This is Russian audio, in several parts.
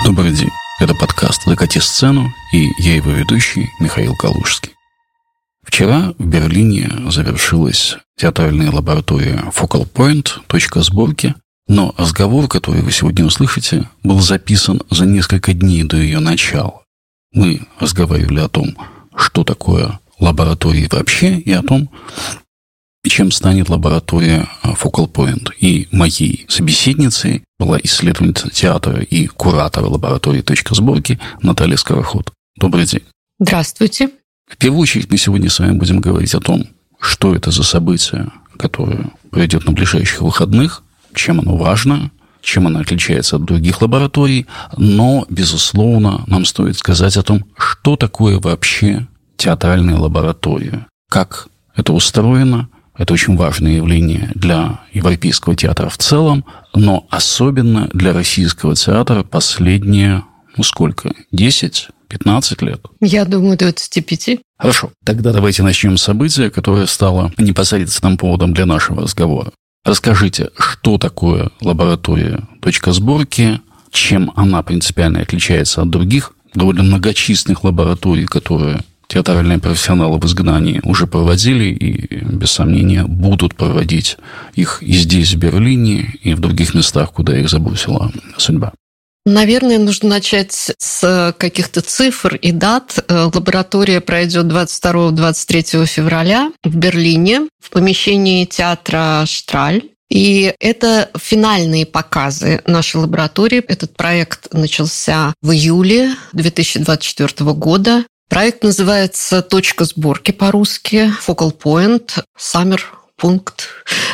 Добрый день. Это подкаст «Закати сцену», и я его ведущий Михаил Калужский. Вчера в Берлине завершилась театральная лаборатория Focal Point, точка сборки, но разговор, который вы сегодня услышите, был записан за несколько дней до ее начала. Мы разговаривали о том, что такое лаборатория вообще, и о том, чем станет лаборатория Focal Point. И моей собеседницей была исследовательница театра и куратор лаборатории «Точка сборки» Наталья Скороход. Добрый день. Здравствуйте. В первую очередь мы сегодня с вами будем говорить о том, что это за событие, которое пройдет на ближайших выходных, чем оно важно, чем оно отличается от других лабораторий, но, безусловно, нам стоит сказать о том, что такое вообще театральная лаборатория, как это устроено. Это очень важное явление для европейского театра в целом, но особенно для российского театра последние, 10-15 лет? Я думаю, 25. Хорошо, тогда давайте начнем с события, которое стало непосредственным поводом для нашего разговора. Расскажите, что такое лаборатория «Точка сборки», чем она принципиально отличается от других довольно многочисленных лабораторий, которые театральные профессионалы в изгнании уже проводили и, без сомнения, будут проводить их и здесь, в Берлине, и в других местах, куда их забросила судьба. Наверное, нужно начать с каких-то цифр и дат. Лаборатория пройдет 22-23 февраля в Берлине в помещении театра «Штраль». И это финальные показы нашей лаборатории. Этот проект начался в июле 2024 года. Проект называется «Точка сборки» по-русски, Focal Point, Summer пункт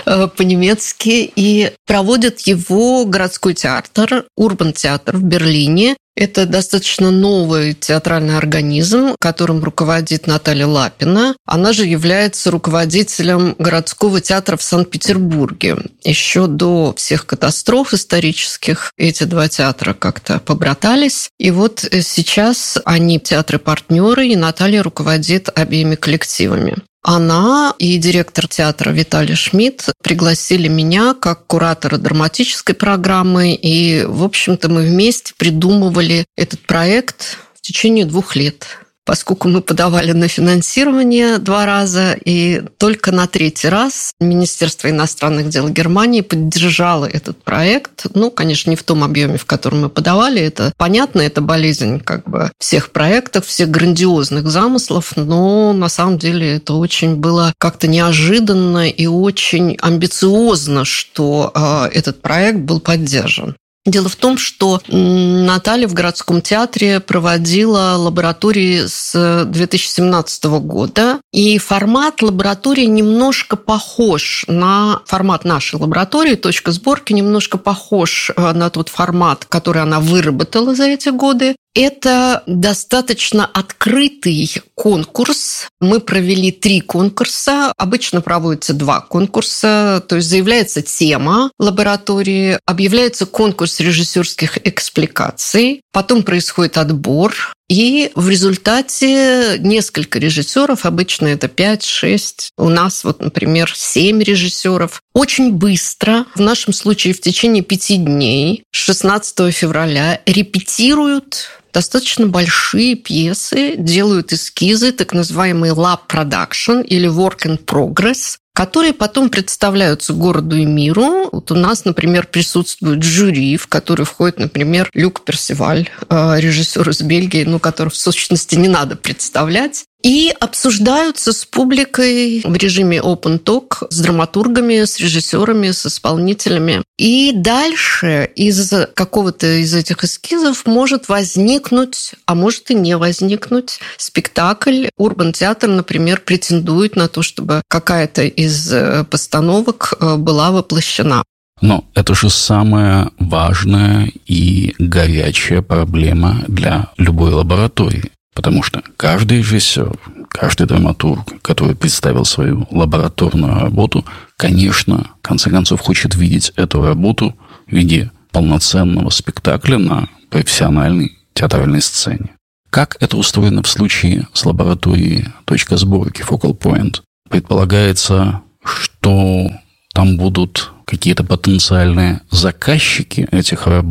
по-немецки, и проводит его городской театр, Урбан-театр в Берлине. Это достаточно новый театральный организм, которым руководит Наталья Лапина. Она же является руководителем городского театра в Санкт-Петербурге. Еще до всех катастроф исторических эти два театра как-то побратались. И вот сейчас они театры-партнеры, и Наталья руководит обеими коллективами. Она и директор театра Виталий Шмидт пригласили меня как куратора драматической программы, и, в общем-то, мы вместе придумывали этот проект в течение 2 лет. Поскольку мы подавали на финансирование 2 раза, и только на 3-й раз Министерство иностранных дел Германии поддержало этот проект. Конечно, не в том объеме, в котором мы подавали. Это понятно, это болезнь всех проектов, всех грандиозных замыслов, но на самом деле это очень было как-то неожиданно и очень амбициозно, что этот проект был поддержан. Дело в том, что Наталья в городском театре проводила лаборатории с 2017 года, и формат лаборатории немножко похож на формат нашей лаборатории, «Точка сборки», немножко похож на тот формат, который она выработала за эти годы. Это достаточно открытый конкурс. Мы провели 3 конкурса. Обычно проводятся 2 конкурса. То есть заявляется тема лаборатории, объявляется конкурс режиссерских экспликаций, потом происходит отбор, и в результате несколько режиссеров, обычно это 5-6, у нас, например, 7 режиссеров, очень быстро, в нашем случае в течение 5 дней, с 16 февраля, репетируют достаточно большие пьесы, делают эскизы, так называемый lab production или work in progress, которые потом представляются городу и миру. У нас, например, присутствует жюри, в которое входит, например, Люк Персиваль, режиссер из Бельгии, которого в сущности не надо представлять. И обсуждаются с публикой в режиме open talk, с драматургами, с режиссерами, с исполнителями. И дальше из какого-то из этих эскизов может возникнуть, а может и не возникнуть спектакль. Урбан-театр, например, претендует на то, чтобы какая-то из постановок была воплощена. Но это же самая важная и горячая проблема для любой лаборатории. Потому что каждый режиссер, каждый драматург, который представил свою лабораторную работу, конечно, в конце концов, хочет видеть эту работу в виде полноценного спектакля на профессиональной театральной сцене. Как это устроено в случае с лабораторией «Точка сборки» Focal Point? Предполагается, что там будут какие-то потенциальные заказчики этих работ,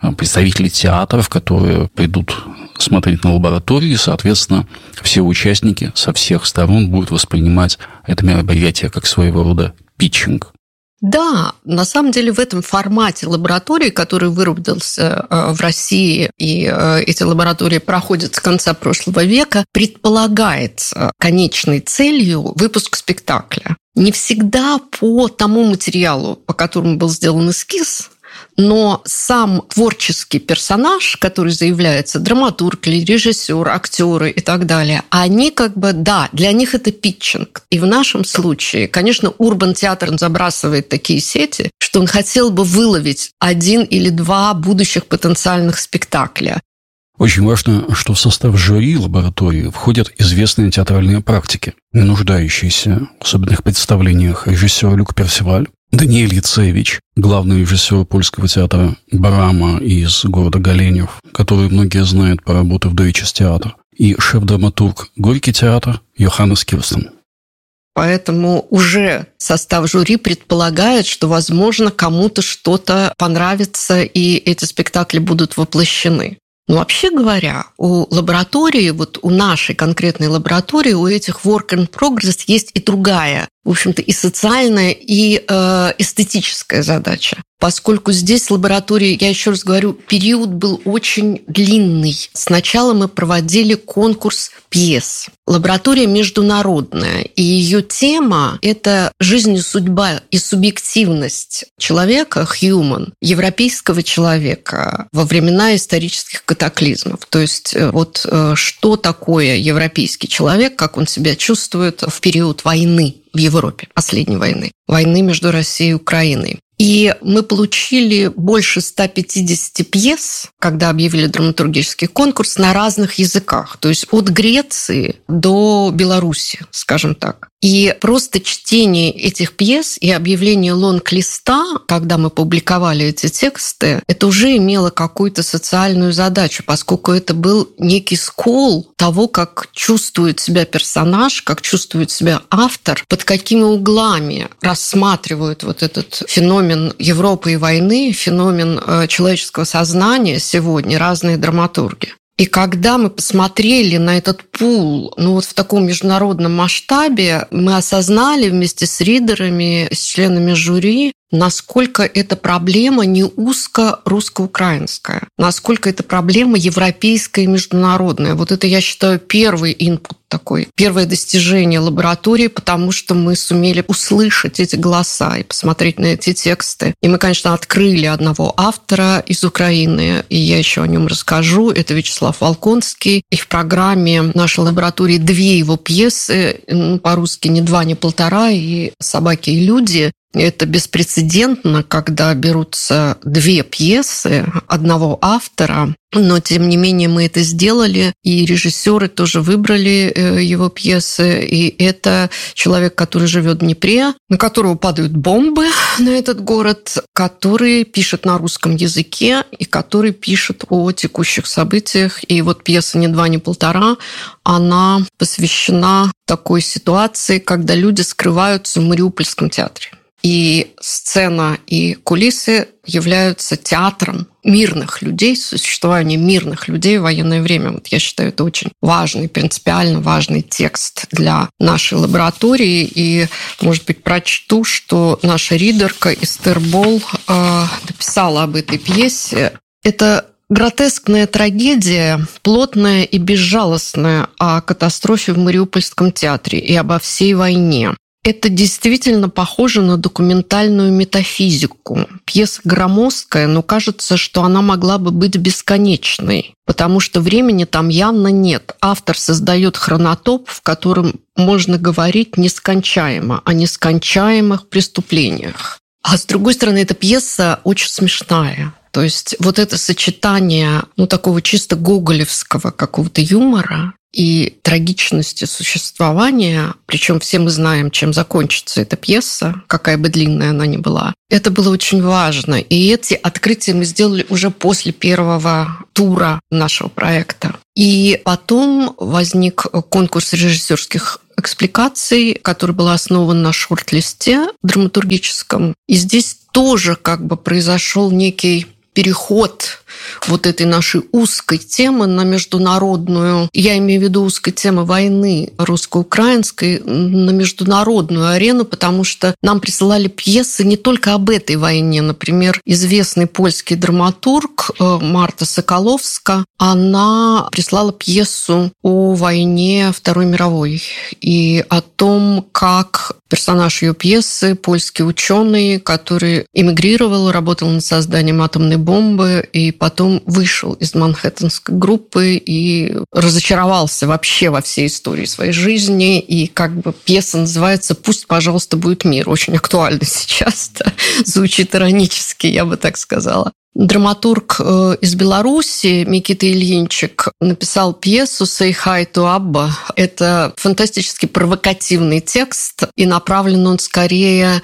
представители театров, которые придут смотреть на лаборатории, и, соответственно, все участники со всех сторон будут воспринимать это мероприятие как своего рода питчинг. Да, на самом деле в этом формате лаборатории, который выработался в России, и эти лаборатории проходят с конца прошлого века, предполагается конечной целью выпуск спектакля. Не всегда по тому материалу, по которому был сделан эскиз, но сам творческий персонаж, который заявляется, драматург или режиссер, актеры и так далее, они да, для них это питчинг. И в нашем случае, конечно, Урбан Театр забрасывает такие сети, что он хотел бы выловить 1 или 2 будущих потенциальных спектакля. Очень важно, что в состав жюри лаборатории входят известные театральные практики, не нуждающиеся в особенных представлениях режиссер Люк Персиваль, Даниэль Яцевич, главный режиссер польского театра Барама из города Голенев, который многие знают по работе в Deutsches Theater, и шеф-драматург Горький театр Йоханнес Кирстен. Поэтому уже состав жюри предполагает, что, возможно, кому-то что-то понравится, и эти спектакли будут воплощены. Но вообще говоря, у лаборатории, у нашей конкретной лаборатории, у этих work in progress есть и другая, в общем-то, и социальная, и эстетическая задача. Поскольку здесь лаборатория, я еще раз говорю, период был очень длинный. Сначала мы проводили конкурс пьес. Лаборатория международная, и ее тема – это жизнь и судьба и субъективность человека, human, европейского человека во времена исторических катаклизмов. То есть что такое европейский человек, как он себя чувствует в период войны в Европе, последней войны между Россией и Украиной. И мы получили больше 150 пьес, когда объявили драматургический конкурс, на разных языках. То есть от Греции до Беларуси, скажем так. И просто чтение этих пьес и объявление лонг-листа, когда мы публиковали эти тексты, это уже имело какую-то социальную задачу, поскольку это был некий скол того, как чувствует себя персонаж, как чувствует себя автор, под какими углами рассматривают этот феномен Европы и войны, феномен человеческого сознания сегодня разные драматурги. И когда мы посмотрели на этот пул, в таком международном масштабе, мы осознали вместе с ридерами, с членами жюри, насколько эта проблема не узко русско-украинская, насколько эта проблема европейская и международная. Это, я считаю, первый инпут такой, первое достижение лаборатории, потому что мы сумели услышать эти голоса и посмотреть на эти тексты. И мы, конечно, открыли одного автора из Украины, и я еще о нем расскажу. Это Вячеслав Волконский. И в программе нашей лаборатории 2 его пьесы, по-русски ни 2, ни 1,5, и «Собаки и люди». Это беспрецедентно, когда берутся 2 пьесы одного автора, но, тем не менее, мы это сделали, и режиссеры тоже выбрали его пьесы. И это человек, который живет в Днепре, на которого падают бомбы на этот город, который пишет на русском языке и который пишет о текущих событиях. И пьеса «Ни 2, ни 1,5», она посвящена такой ситуации, когда люди скрываются в Мариупольском театре. И сцена и кулисы являются театром мирных людей, существования мирных людей в военное время. Я считаю, это очень важный, принципиально важный текст для нашей лаборатории. И, может быть, прочту, что наша ридерка Эстер Бол написала об этой пьесе. Это гротескная трагедия, плотная и безжалостная, о катастрофе в Мариупольском театре и обо всей войне. Это действительно похоже на документальную метафизику. Пьеса громоздкая, но кажется, что она могла бы быть бесконечной, потому что времени там явно нет. Автор создает хронотоп, в котором можно говорить нескончаемо о нескончаемых преступлениях. А с другой стороны, эта пьеса очень смешная. То есть это сочетание такого чисто гоголевского какого-то юмора и трагичности существования, причем все мы знаем, чем закончится эта пьеса, какая бы длинная она ни была. Это было очень важно. И эти открытия мы сделали уже после первого тура нашего проекта. И потом возник конкурс режиссерских экспликаций, который был основан на шорт-листе драматургическом. И здесь тоже произошел некий переход вот этой нашей узкой темы на международную, я имею в виду узкой темы войны русско-украинской, на международную арену, потому что нам присылали пьесы не только об этой войне. Например, известный польский драматург Марта Соколовска, она прислала пьесу о войне Второй мировой и о том, как персонаж ее пьесы, польский ученый, который эмигрировал, работал над созданием атомной бомбы и потом вышел из Манхэттенской группы и разочаровался вообще во всей истории своей жизни. И как бы пьеса называется «Пусть, пожалуйста, будет мир». Очень актуально сейчас, да? Звучит иронически, я бы так сказала. Драматург из Беларуси Микита Ильинчик написал пьесу «Say hi to Abba». Это фантастически провокативный текст, и направлен он скорее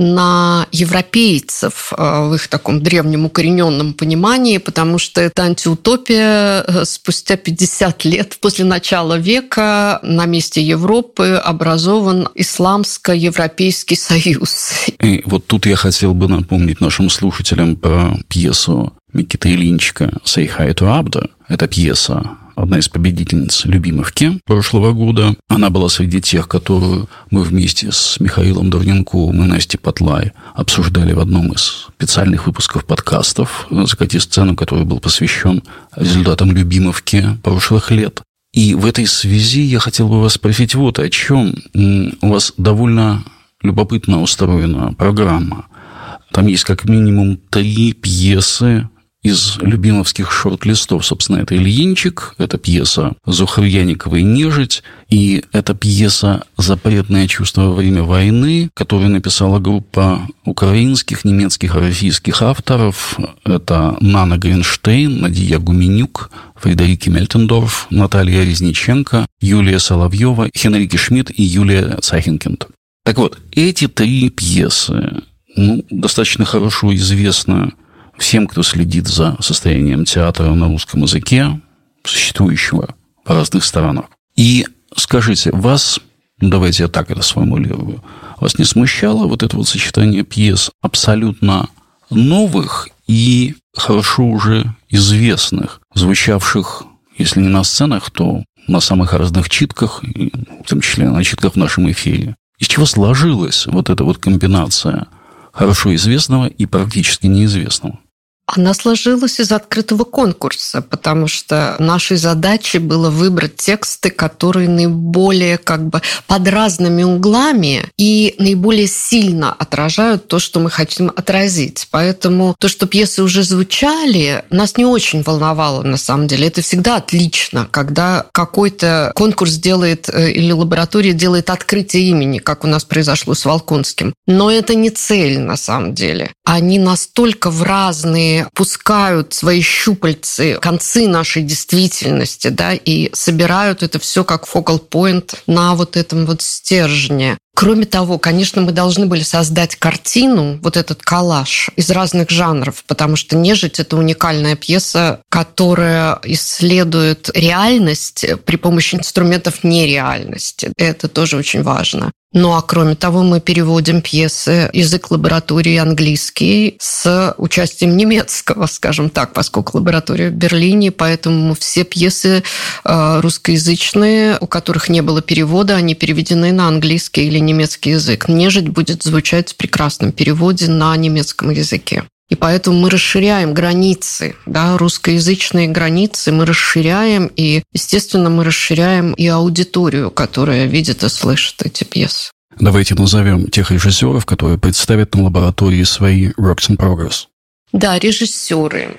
на европейцев в их таком древнем укорененном понимании, потому что это антиутопия. Спустя 50 лет после начала века на месте Европы образован Исламско-Европейский союз. И вот тут я хотел бы напомнить нашим слушателям про пьесу Микиты Ильинчика «Say hi to Abba». Это пьеса, одна из победительниц Любимовки прошлого года. Она была среди тех, которую мы вместе с Михаилом Дурненковым и Настей Потлай обсуждали в одном из специальных выпусков подкастов «Закати сцену», который был посвящен результатам Любимовки прошлых лет. И в этой связи я хотел бы вас спросить вот о чем. У вас довольно любопытно устроена программа. Там есть как минимум 3 пьесы из любимовских шорт-листов. Собственно, это «Ильинчик», это пьеса Зухры Яниковой «Нежить», и это пьеса «Запретное чувство во время войны», которую написала группа украинских, немецких и российских авторов. Это Нана Гринштейн, Надия Гуменюк, Фредерики Мельтендорф, Наталья Резниченко, Юлия Соловьева, Хенрике Шмидт и Юлия Цахинкинд. Так вот, эти 3 пьесы достаточно хорошо известно всем, кто следит за состоянием театра на русском языке, существующего в разных сторонах. И скажите, вас, давайте я так это сформулирую, вас не смущало вот это вот сочетание пьес абсолютно новых и хорошо уже известных, звучавших, если не на сценах, то на самых разных читках, в том числе на читках в нашем эфире? Из чего сложилась вот эта вот комбинация хорошо известного и практически неизвестного? Она сложилась из открытого конкурса, потому что нашей задачей было выбрать тексты, которые наиболее под разными углами и наиболее сильно отражают то, что мы хотим отразить. Поэтому то, что пьесы уже звучали, нас не очень волновало на самом деле. Это всегда отлично, когда какой-то конкурс делает или лаборатория делает открытие имени, как у нас произошло с Волконским. Но это не цель на самом деле. Они настолько в разные пускают свои щупальцы, концы нашей действительности, да, и собирают это все как focal point на вот этом вот стержне. Кроме того, конечно, мы должны были создать картину, вот этот коллаж из разных жанров, потому что «Нежить» — это уникальная пьеса, которая исследует реальность при помощи инструментов нереальности. Это тоже очень важно. Ну а кроме того, мы переводим пьесы, язык лаборатории английский с участием немецкого, скажем так, поскольку лаборатория в Берлине, поэтому все пьесы русскоязычные, у которых не было перевода, они переведены на английский или немецкий язык. «Нежить» будет звучать в прекрасном переводе на немецком языке. И поэтому мы расширяем границы, да, русскоязычные границы мы расширяем, и, естественно, мы расширяем и аудиторию, которая видит и слышит эти пьесы. Давайте назовем тех режиссеров, которые представят на лаборатории свои Works in Progress. Да, режиссеры.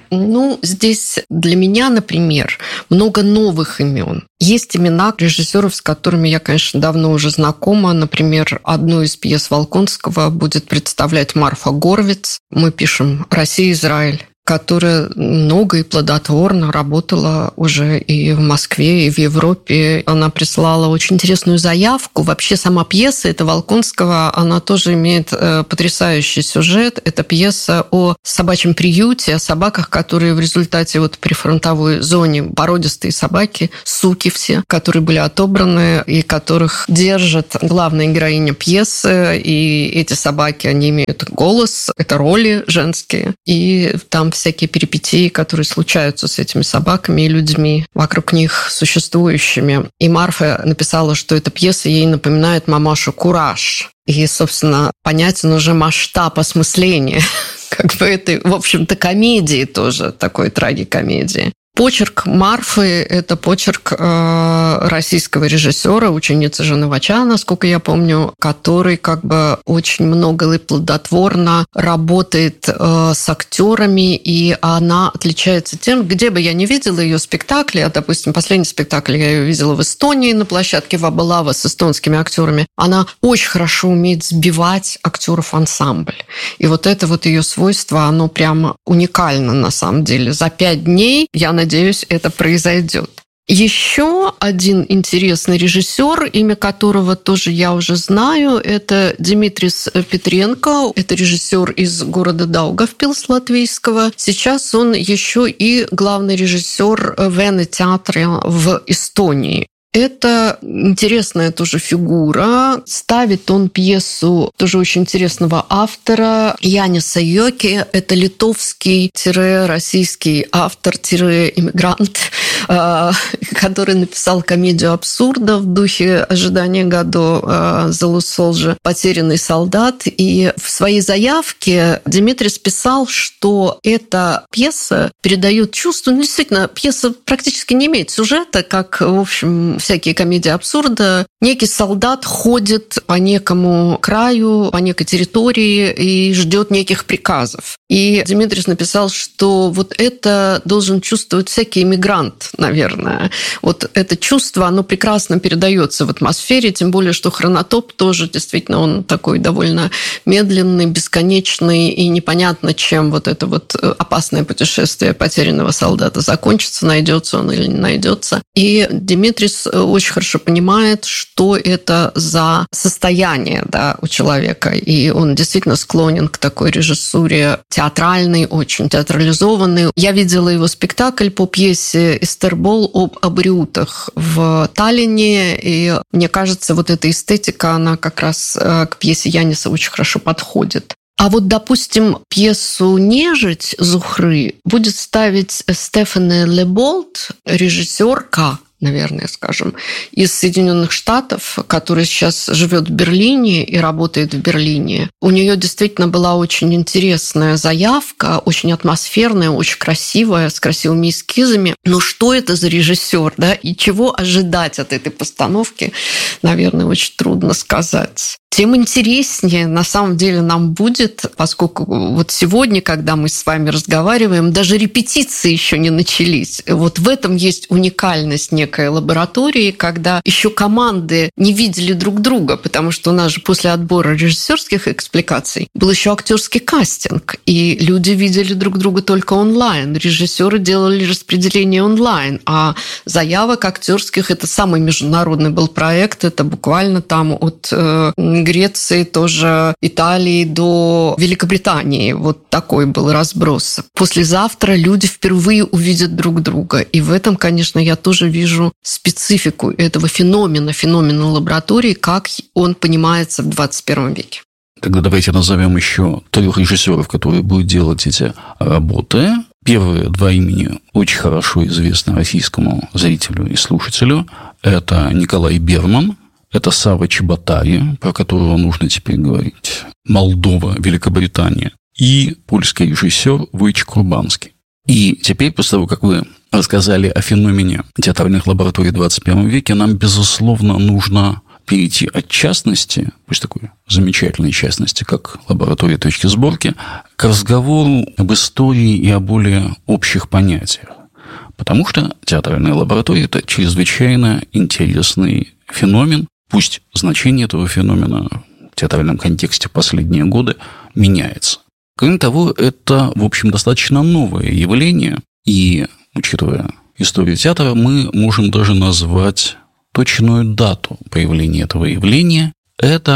Здесь для меня, например, много новых имен. Есть имена режиссеров, с которыми я, конечно, давно уже знакома. Например, одну из пьес Волконского будет представлять Марфа Горвиц. Мы пишем «Россия-Израиль», которая много и плодотворно работала уже и в Москве, и в Европе. Она прислала очень интересную заявку. Вообще сама пьеса, это Волконского, она тоже имеет потрясающий сюжет. Это пьеса о собачьем приюте, о собаках, которые в результате при фронтовой зоне, породистые собаки, суки все, которые были отобраны и которых держит главная героиня пьесы. И эти собаки, они имеют голос, это роли женские. И там всякие перипетии, которые случаются с этими собаками и людьми, вокруг них существующими. И Марфа написала, что эта пьеса ей напоминает «Мамашу Кураж». И, собственно, понятен уже масштаб осмысления как бы этой, в общем-то, комедии тоже, такой трагикомедии. Почерк Марфы – это почерк российского режиссера, ученицы Жены Вача, насколько я помню, который как бы очень много и плодотворно работает с актерами, и она отличается тем, где бы я не видела ее спектакли, допустим, последний спектакль я ее видела в Эстонии на площадке Вабалава с эстонскими актерами, она очень хорошо умеет сбивать актеров в ансамбль. И вот это вот ее свойство, оно прямо уникально на самом деле. За 5 дней, я надеюсь, это произойдет. Еще один интересный режиссер, имя которого тоже я уже знаю, это Димитрис Петренко. Это режиссер из города Даугавпилс латвийского. Сейчас он еще и главный режиссер Вены театра в Эстонии. Это интересная тоже фигура. Ставит он пьесу тоже очень интересного автора Яниса Йоки. Это литовский-российский автор-иммигрант, который написал комедию абсурда в духе ожидания Годо Залусолжа «Потерянный солдат». И в своей заявке Димитрис писал, что эта пьеса передает чувство. Ну, действительно, пьеса практически не имеет сюжета, как, в общем, всякие комедии абсурда. Некий солдат ходит по некому краю, по некой территории и ждет неких приказов. И Димитрис написал, что вот это должен чувствовать всякий иммигрант, наверное. Вот это чувство, оно прекрасно передается в атмосфере, тем более, что «Хронотоп» тоже действительно он такой довольно медленный, бесконечный, и непонятно, чем вот это вот опасное путешествие потерянного солдата закончится, найдется он или не найдется. И Димитрис очень хорошо понимает, что это за состояние, да, у человека. И он действительно склонен к такой режиссуре театральной, очень театрализованной. Я видела его спектакль по пьесе «Эстербол» об абориутах в Таллине. И мне кажется, вот эта эстетика, она как раз к пьесе Яниса очень хорошо подходит. А вот, допустим, пьесу «Нежить» Зухры будет ставить Стефане Леболт, режиссерка, наверное, скажем, из Соединенных Штатов, которая сейчас живет в Берлине и работает в Берлине. У нее действительно была очень интересная заявка, очень атмосферная, очень красивая, с красивыми эскизами. Но что это за режиссер, да, и чего ожидать от этой постановки, наверное, очень трудно сказать. Тем интереснее на самом деле нам будет, поскольку вот сегодня, когда мы с вами разговариваем, даже репетиции еще не начались. Вот в этом есть уникальность некой лаборатории, когда еще команды не видели друг друга, потому что у нас же после отбора режиссерских экспликаций был еще актерский кастинг, и люди видели друг друга только онлайн. Режиссеры делали распределение онлайн, а заявок актерских — это самый международный был проект, это буквально там от Греции, тоже Италии до Великобритании. Вот такой был разброс. Послезавтра люди впервые увидят друг друга. И в этом, конечно, я тоже вижу специфику этого феномена лаборатории, как он понимается в 21 веке. Тогда давайте назовем еще 3 режиссеров, которые будут делать эти работы. Первые 2 имени очень хорошо известны российскому зрителю и слушателю. Это Николай Берман, это Сава Чеботари, про которого нужно теперь говорить, Молдова, Великобритания, и польский режиссер Войчик Урбанский. И теперь, после того, как вы рассказали о феномене театральных лабораторий в 21 веке, нам, безусловно, нужно перейти от частности, пусть такой замечательной частности, как лаборатория точки сборки, к разговору об истории и о более общих понятиях. Потому что театральная лаборатория – это чрезвычайно интересный феномен. Пусть значение этого феномена в театральном контексте в последние годы меняется. Кроме того, это, в общем, достаточно новое явление, и, учитывая историю театра, мы можем даже назвать точную дату появления этого явления. Это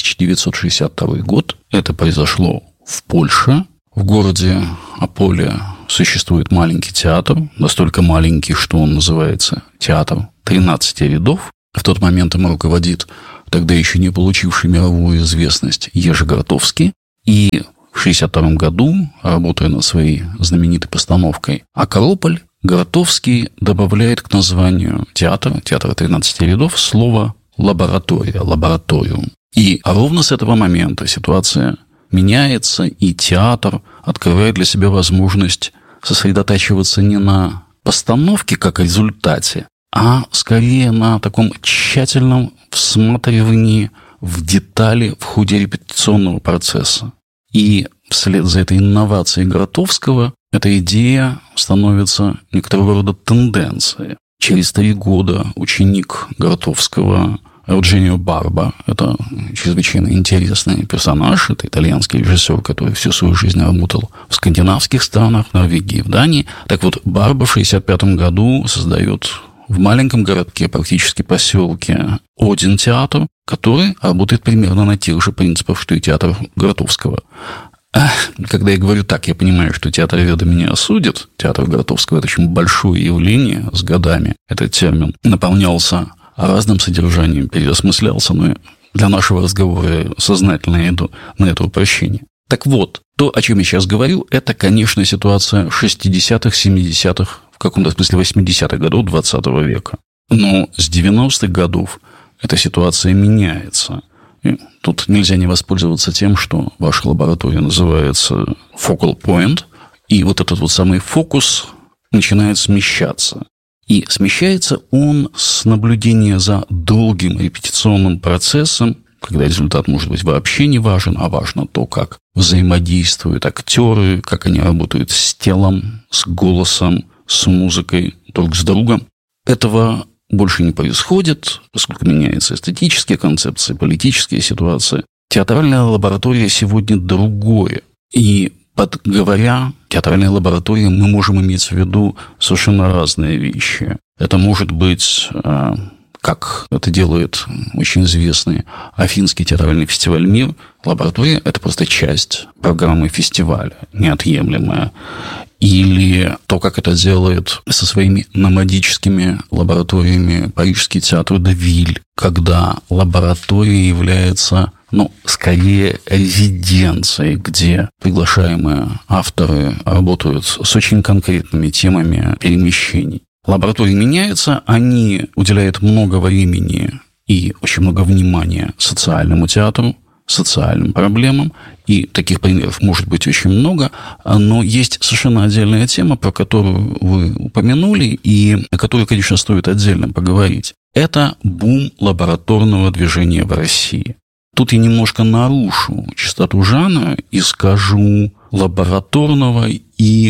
1962 год. Это произошло в Польше. В городе Ополе существует маленький театр, настолько маленький, что он называется театр 13 рядов. В тот момент им руководит тогда еще не получивший мировую известность Ежи Гротовский. И 1962 году, работая над своей знаменитой постановкой «Акрополь», Гротовский добавляет к названию театра 13 рядов, слово «лаборатория», «лабораториум». И ровно с этого момента ситуация меняется, и театр открывает для себя возможность сосредотачиваться не на постановке как результате, а скорее на таком тщательном всматривании в детали в ходе репетиционного процесса. И вслед за этой инновацией Гротовского эта идея становится некоторого рода тенденцией. Через 3 года ученик Гротовского Родженио Барба, это чрезвычайно интересный персонаж, это итальянский режиссер, который всю свою жизнь работал в скандинавских странах, в Норвегии, в Дании. Так вот, Барба в 1965 году создает в маленьком городке, практически поселке, один театр, который работает примерно на тех же принципах, что и театр Гротовского. Когда я говорю так, я понимаю, что театроведы меня осудят. Театр Гротовского – это очень большое явление с годами. Этот термин наполнялся разным содержанием, переосмыслялся, но для нашего разговора я сознательно иду на это упрощение. Так вот, то, о чем я сейчас говорю, это, конечно, ситуация 60-х, 70-х, в каком-то смысле 80-х годов 20 века. Но с 90-х годов эта ситуация меняется. И тут нельзя не воспользоваться тем, что ваша лаборатория называется focal point, и вот этот вот самый фокус начинает смещаться. И смещается он с наблюдения за долгим репетиционным процессом, когда результат может быть вообще не важен, а важно то, как взаимодействуют актеры, как они работают с телом, с голосом, с музыкой, друг с другом. Этого больше не происходит, поскольку меняются эстетические концепции, политические ситуации. Театральная лаборатория сегодня другое. И говоря театральной лаборатории, мы можем иметь в виду совершенно разные вещи. Это может быть, как это делает очень известный Афинский театральный фестиваль «Мир». Лаборатория – это просто часть программы фестиваля, неотъемлемая. Или то, как это делает со своими номадическими лабораториями Парижский театр де Виль, когда лаборатория является, скорее резиденцией, где приглашаемые авторы работают с очень конкретными темами перемещений. Лаборатории меняются, они уделяют много времени и очень много внимания социальному театру, социальным проблемам, и таких примеров может быть очень много, но есть совершенно отдельная тема, про которую вы упомянули, и о которой, конечно, стоит отдельно поговорить. Это бум лабораторного движения в России. Тут я немножко нарушу чистоту жанра и скажу лабораторного и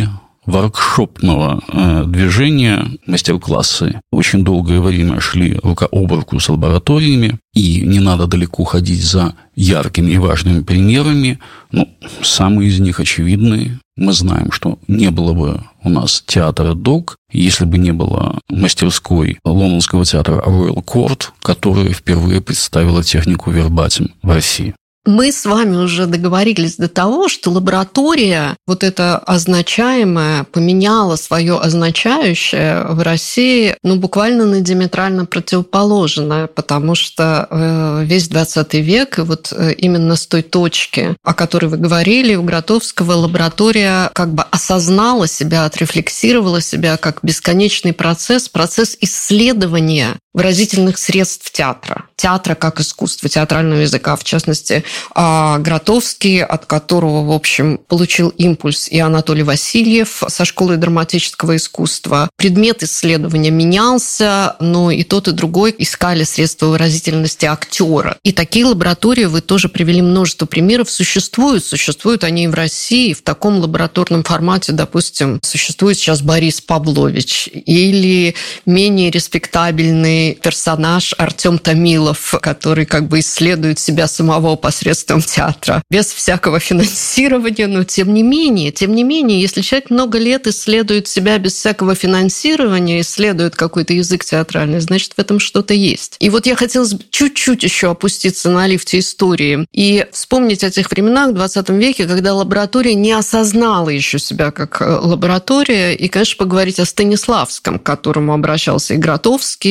воркшопного движения. Мастер-классы очень долгое время шли рука об руку с лабораториями, и не надо далеко ходить за яркими и важными примерами. Самый из них очевидный. Мы знаем, что не было бы у нас театра ДОК, если бы не было мастерской лондонского театра Royal Court, которая впервые представила технику вербатим в России. Мы с вами уже договорились до того, что лаборатория, вот это означаемое, поменяла свое означающее в России, буквально на диаметрально противоположное, потому что весь 20 век, и вот именно с той точки, о которой вы говорили, у Гротовского лаборатория как бы осознала себя, отрефлексировала себя как бесконечный процесс исследования выразительных средств театра как искусства, театрального языка, в частности, Гротовский, от которого, в общем, получил импульс и Анатолий Васильев со школы драматического искусства. Предмет исследования менялся, но и тот, и другой искали средства выразительности актера. И такие лаборатории, вы тоже привели множество примеров, существуют они и в России, в таком лабораторном формате, допустим, существует сейчас Борис Павлович или менее респектабельный персонаж Артем Томилов, который как бы исследует себя самого посредством театра, без всякого финансирования, но тем не менее, если человек много лет исследует себя без всякого финансирования, исследует какой-то язык театральный, значит, в этом что-то есть. И вот я хотела чуть-чуть еще опуститься на лифте истории и вспомнить о тех временах в 20 веке, когда лаборатория не осознала еще себя как лаборатория, и, конечно, поговорить о Станиславском, к которому обращался и Гротовский, и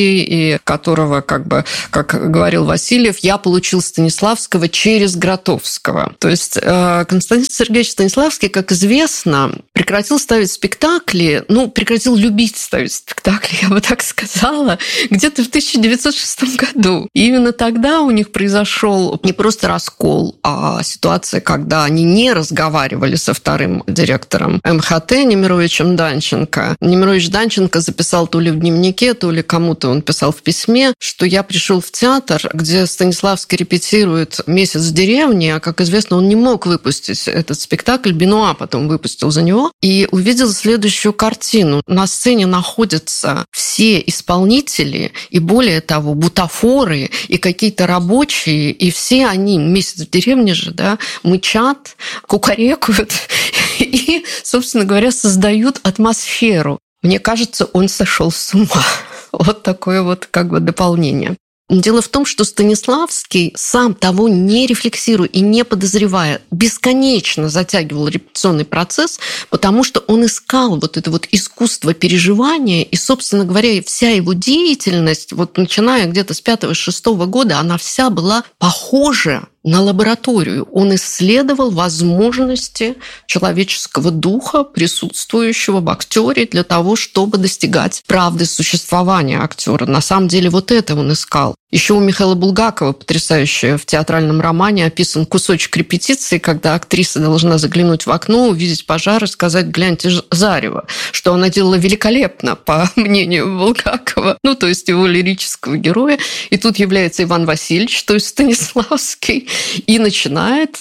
и которого, как говорил Васильев, я получил Станиславского через Гротовского. То есть Константин Сергеевич Станиславский, как известно, прекратил ставить спектакли, прекратил любить ставить спектакли, я бы так сказала, где-то в 1906 году. И именно тогда у них произошел не просто раскол, а ситуация, когда они не разговаривали со вторым директором МХТ Немировичем Данченко. Немирович Данченко записал то ли в дневнике, то ли кому-то он писал в письме, что я пришел в театр, где Станиславский репетирует месяц в деревне, а, как известно, он не мог выпустить этот спектакль, Бенуа потом выпустил за него, и увидел следующую картину. На сцене находятся все исполнители, и более того, бутафоры, и какие-то рабочие, и все они, месяц в деревне же, да, мычат, кукарекают и, собственно говоря, создают атмосферу. Мне кажется, он сошел с ума. Вот такое дополнение. Дело в том, что Станиславский, сам того не рефлексируя и не подозревая, бесконечно затягивал репетиционный процесс, потому что он искал это искусство переживания, и, собственно говоря, вся его деятельность, начиная где-то с 5-6 года, она вся была похожа на лабораторию. Он исследовал возможности человеческого духа, присутствующего в актере, для того, чтобы достигать правды существования актера. На самом деле это он искал. Еще у Михаила Булгакова потрясающе в театральном романе описан кусочек репетиции, когда актриса должна заглянуть в окно, увидеть пожар и сказать: «Гляньте, зарево», что она делала великолепно, по мнению Булгакова, то есть его лирического героя. И тут является Иван Васильевич, то есть Станиславский, и начинает,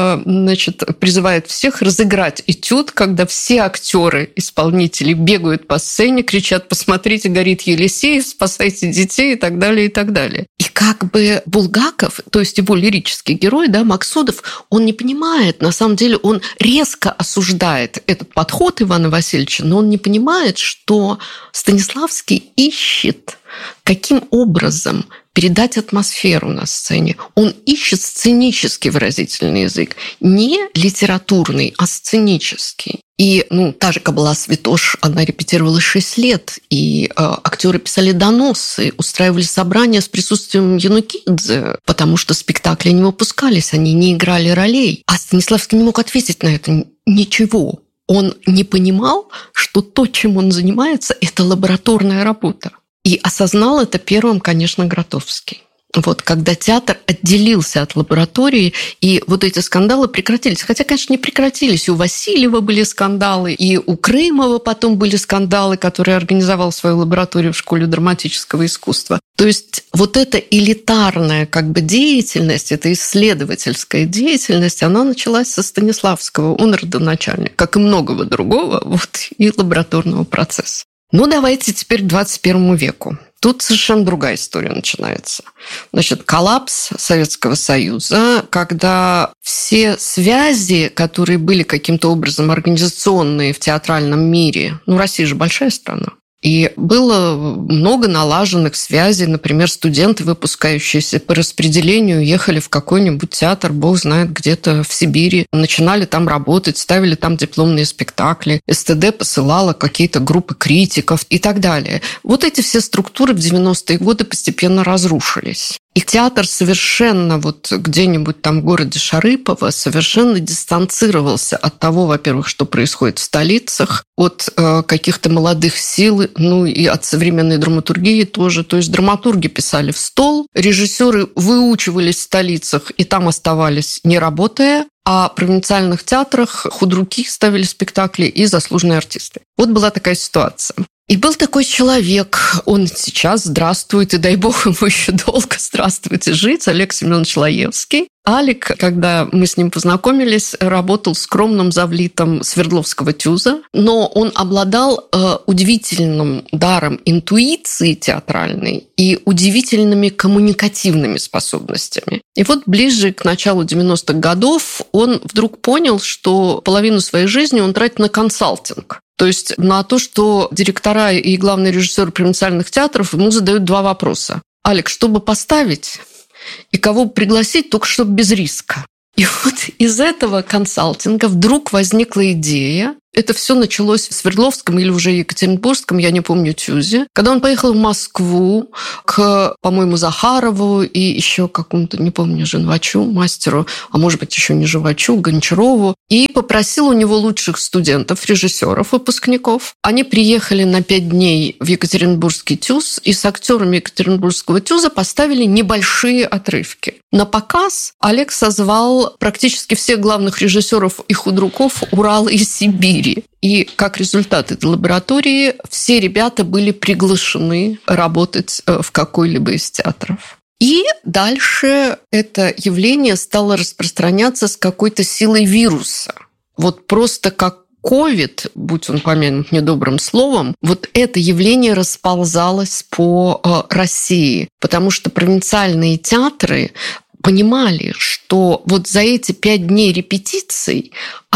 призывает всех разыграть этюд, когда все актеры, исполнители бегают по сцене, кричат: «Посмотрите, горит Елисеев, спасайте детей», и так далее, и так далее. И Булгаков, то есть его лирический герой, Максудов, он не понимает, на самом деле он резко осуждает этот подход Ивана Васильевича, но он не понимает, что Станиславский ищет, каким образом передать атмосферу на сцене. Он ищет сценический выразительный язык, не литературный, а сценический. И, та же Кабала Святош, она репетировала 6 лет, и актеры писали доносы, устраивали собрания с присутствием Янукидзе, потому что спектакли не выпускались, они не играли ролей. А Станиславский не мог ответить на это ничего. Он не понимал, что то, чем он занимается, это лабораторная работа. И осознал это первым, конечно, Гротовский. Когда театр отделился от лаборатории, и эти скандалы прекратились. Хотя, конечно, не прекратились. И у Васильева были скандалы, и у Крымова потом были скандалы, который организовал свою лабораторию в школе драматического искусства. То есть эта элитарная деятельность, эта исследовательская деятельность, она началась со Станиславского. Он родоначальник, как и многого другого, и лабораторного процесса. Давайте теперь к 21 веку. Тут совершенно другая история начинается. Коллапс Советского Союза, когда все связи, которые были каким-то образом организационные в театральном мире, Россия же большая страна, и было много налаженных связей. Например, студенты, выпускающиеся по распределению, ехали в какой-нибудь театр, бог знает, где-то в Сибири, начинали там работать, ставили там дипломные спектакли. СТД посылала какие-то группы критиков и так далее. Эти все структуры в 90-е годы постепенно разрушились. И театр совершенно где-нибудь там в городе Шарыпово совершенно дистанцировался от того, во-первых, что происходит в столицах, от каких-то молодых сил, и от современной драматургии тоже. То есть драматурги писали в стол, режиссеры выучивались в столицах и там оставались, не работая, а в провинциальных театрах худруки ставили спектакли и заслуженные артисты. Была такая ситуация. И был такой человек, он сейчас здравствует, и дай бог ему еще долго здравствуйте жить, Олег Семенович Лаевский. Алик, когда мы с ним познакомились, работал скромным завлитом Свердловского ТЮЗа, но он обладал удивительным даром интуиции театральной и удивительными коммуникативными способностями. И ближе к началу 90-х годов он вдруг понял, что половину своей жизни он тратит на консалтинг. То есть на то, что директора и главные режиссеры провинциальных театров ему задают 2 вопроса. Алик, чтобы поставить, и кого пригласить, только чтобы без риска. И из этого консалтинга вдруг возникла идея Это все началось в Свердловском или уже Екатеринбургском, я не помню, ТЮЗе, когда он поехал в Москву к, по-моему, Захарову и еще какому-то, не помню, Женвачу, мастеру, а может быть, еще не Женвачу, Гончарову, и попросил у него лучших студентов, режиссеров, выпускников. Они приехали на 5 дней в Екатеринбургский ТЮЗ, и с актерами Екатеринбургского ТЮЗа поставили небольшие отрывки. На показ Олег созвал практически всех главных режиссеров и худруков Урала и Сибири. И как результат этой лаборатории все ребята были приглашены работать в какой-либо из театров. И дальше это явление стало распространяться с какой-то силой вируса. Вот просто как ковид, будь он помянут недобрым словом, вот это явление расползалось по России, потому что провинциальные театры понимали, что вот за эти 5 дней репетиций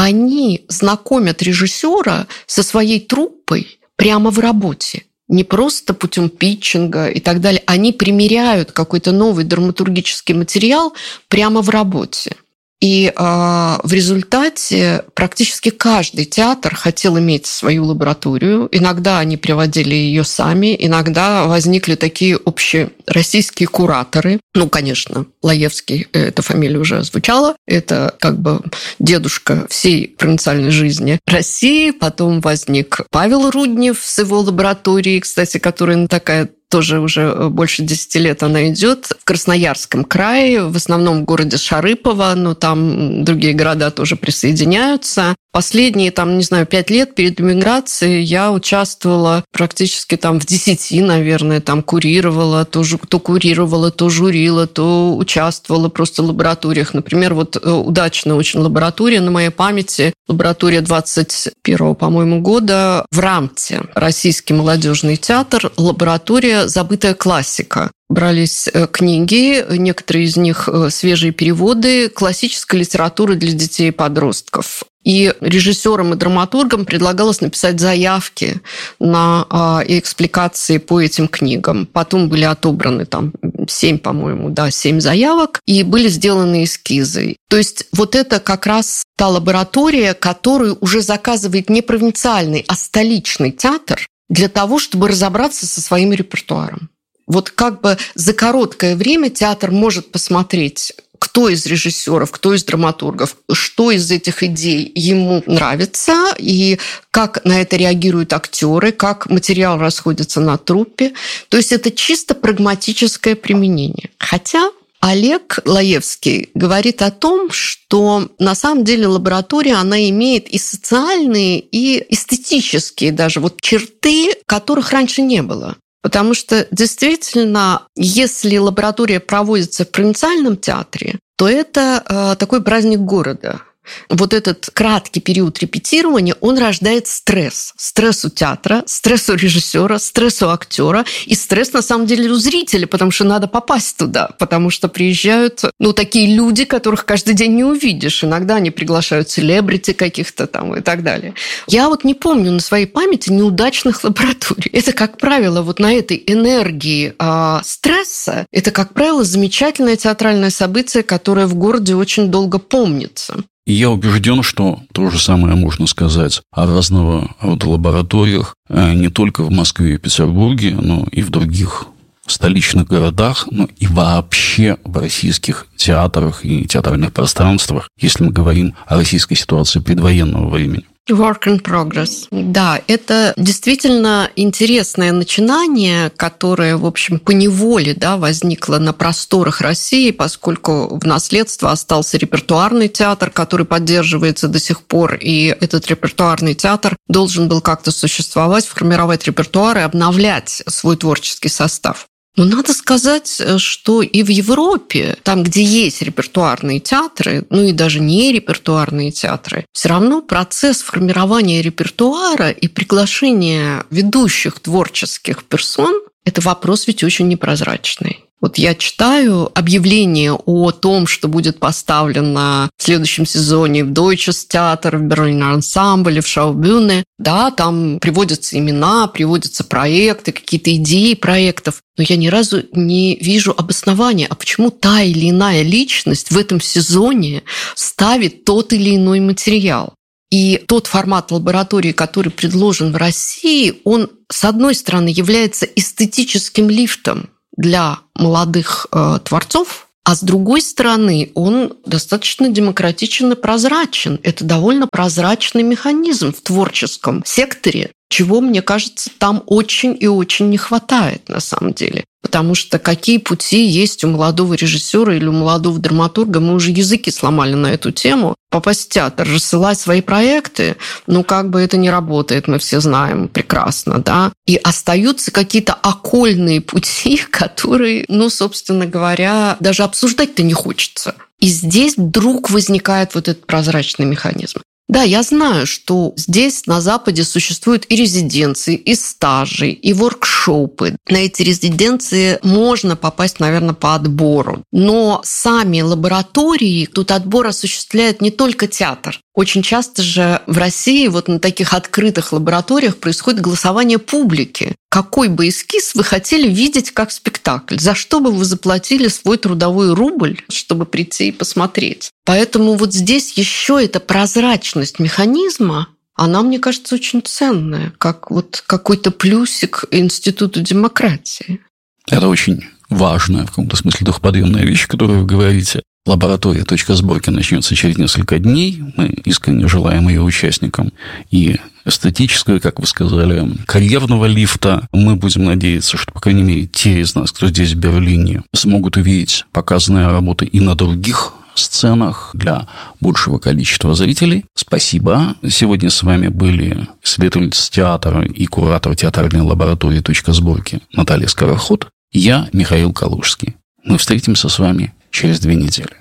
они знакомят режиссера со своей труппой прямо в работе. Не просто путем питчинга и так далее. Они примеряют какой-то новый драматургический материал прямо в работе. И в результате практически каждый театр хотел иметь свою лабораторию. Иногда они приводили ее сами, иногда возникли такие общероссийские кураторы. Ну, конечно, Лаевский, эта фамилия уже звучала. Это как бы дедушка всей провинциальной жизни России. Потом возник Павел Руднев с его лабораторией, кстати, которая такая тоже уже больше 10 лет она идет в Красноярском крае, в основном в городе Шарыпово, но там другие города тоже присоединяются. Последние, 5 лет перед эмиграцией я участвовала практически в 10, наверное, курировала, то курировала, то журила, то участвовала просто в лабораториях. Например, вот удачная очень лаборатория на моей памяти, лаборатория 21-го, по-моему, года в Рамте, Российский молодежный театр, лаборатория «Забытая классика». Брались книги, некоторые из них свежие переводы классической литературы для детей и подростков. И режиссерам и драматургам предлагалось написать заявки на экспликации по этим книгам. Потом были отобраны 7 заявок, и были сделаны эскизы. То есть вот это как раз та лаборатория, которую уже заказывает не провинциальный, а столичный театр для того, чтобы разобраться со своим репертуаром. Вот как бы за короткое время театр может посмотреть, кто из режиссеров, кто из драматургов, что из этих идей ему нравится, и как на это реагируют актеры, как материал расходится на труппе. То есть это чисто прагматическое применение. Хотя Олег Лаевский говорит о том, что на самом деле лаборатория, она имеет и социальные, и эстетические даже черты, которых раньше не было. Потому что действительно, если лаборатория проводится в провинциальном театре, то это такой праздник города. Вот этот краткий период репетирования, он рождает стресс. Стресс у театра, стресс у режиссера, стресс у актера и стресс, на самом деле, у зрителя, потому что надо попасть туда, потому что приезжают такие люди, которых каждый день не увидишь. Иногда они приглашают селебрити каких-то и так далее. Я не помню на своей памяти неудачных лабораторий. Это, как правило, на этой энергии стресса, это, как правило, замечательное театральное событие, которое в городе очень долго помнится. И я убежден, что то же самое можно сказать о разного рода лабораториях не только в Москве и Петербурге, но и в других столичных городах, и вообще в российских театрах и театральных пространствах, если мы говорим о российской ситуации предвоенного времени. Work in progress. Да, это действительно интересное начинание, которое, в общем, поневоле возникло на просторах России, поскольку в наследство остался репертуарный театр, который поддерживается до сих пор, и этот репертуарный театр должен был как-то существовать, формировать репертуар и обновлять свой творческий состав. Но надо сказать, что и в Европе, там, где есть репертуарные театры, и даже не репертуарные театры, все равно процесс формирования репертуара и приглашения ведущих творческих персон – это вопрос ведь очень непрозрачный. Я читаю объявление о том, что будет поставлено в следующем сезоне в Deutsches Theater, в Berliner Ensemble, в Schaubühne. Да, там приводятся имена, приводятся проекты, какие-то идеи проектов. Но я ни разу не вижу обоснования, а почему та или иная личность в этом сезоне ставит тот или иной материал. И тот формат лаборатории, который предложен в России, он, с одной стороны, является эстетическим лифтом для молодых творцов, а с другой стороны, он достаточно демократичен и прозрачен. Это довольно прозрачный механизм в творческом секторе, чего, мне кажется, там очень и очень не хватает на самом деле. Потому что какие пути есть у молодого режиссера или у молодого драматурга, мы уже языки сломали на эту тему. Попасть в театр, рассылать свои проекты, это не работает, мы все знаем прекрасно, да. И остаются какие-то окольные пути, которые, собственно говоря, даже обсуждать-то не хочется. И здесь вдруг возникает вот этот прозрачный механизм. Да, я знаю, что здесь, на Западе, существуют и резиденции, и стажи, и воркшопы. На эти резиденции можно попасть, наверное, по отбору. Но сами лаборатории, тут отбор осуществляет не только театр. Очень часто же в России на таких открытых лабораториях происходит голосование публики. Какой бы эскиз вы хотели видеть как спектакль? За что бы вы заплатили свой трудовой рубль, чтобы прийти и посмотреть? Поэтому здесь еще эта прозрачность механизма, она, мне кажется, очень ценная, как какой-то плюсик институту демократии. Это очень важная, в каком-то смысле, духоподъемная вещь, которую вы говорите. Лаборатория «Точка сборки» начнется через несколько дней. Мы искренне желаем ее участникам и эстетического, как вы сказали, карьерного лифта. Мы будем надеяться, что, по крайней мере, те из нас, кто здесь, в Берлине, смогут увидеть показанные работы и на других сценах для большего количества зрителей. Спасибо. Сегодня с вами были исследовательница театра и куратор театральной лаборатории «Точка сборки» Наталья Скороход. Я Михаил Калужский. Мы встретимся с вами через 2 недели.